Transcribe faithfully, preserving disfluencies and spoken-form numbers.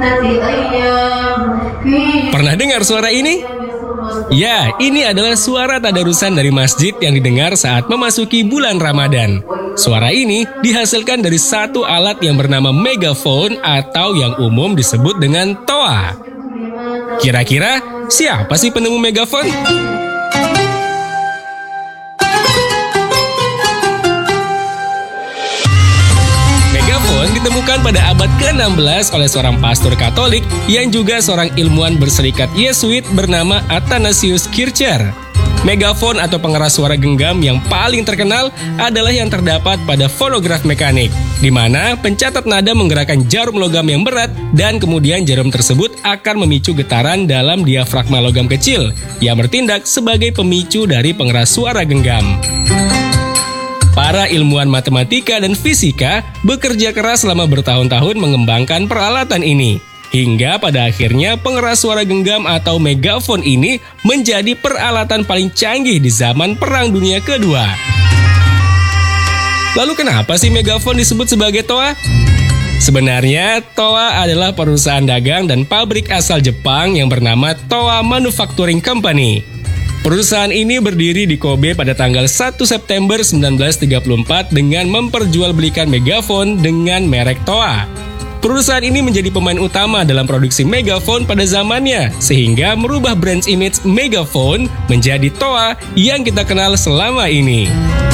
Pernah dengar suara ini? Ya, ini adalah suara tadarusan dari masjid yang didengar saat memasuki bulan Ramadan. Suara ini dihasilkan dari satu alat yang bernama megaphone atau yang umum disebut dengan toa. Kira-kira siapa sih penemu megaphone? Ditemukan pada abad ke enam belas oleh seorang pastor Katolik yang juga seorang ilmuwan berserikat Yesuit bernama Athanasius Kircher. Megafon atau pengeras suara genggam yang paling terkenal adalah yang terdapat pada fonograf mekanik, di mana pencatat nada menggerakkan jarum logam yang berat dan kemudian jarum tersebut akan memicu getaran dalam diafragma logam kecil yang bertindak sebagai pemicu dari pengeras suara genggam. Para ilmuwan matematika dan fisika bekerja keras selama bertahun-tahun mengembangkan peralatan ini. Hingga pada akhirnya pengeras suara genggam atau megafon ini menjadi peralatan paling canggih di zaman Perang Dunia Kedua. Lalu kenapa sih megafon disebut sebagai toa? Sebenarnya, Toa adalah perusahaan dagang dan pabrik asal Jepang yang bernama Toa Manufacturing Company. Perusahaan ini berdiri di Kobe pada tanggal satu September seribu sembilan ratus tiga puluh empat dengan memperjualbelikan megafon dengan merek Toa. Perusahaan ini menjadi pemain utama dalam produksi megafon pada zamannya, sehingga merubah brand image megafon menjadi Toa yang kita kenal selama ini.